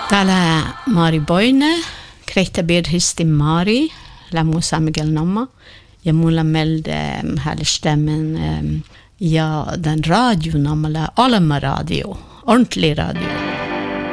Täällä Mari Boine, Krehtä Birhisti Mari, Musa Miguel Nomma, ja mulla melde härstämmen ja den radio namala Alma radio, ordentlig radio.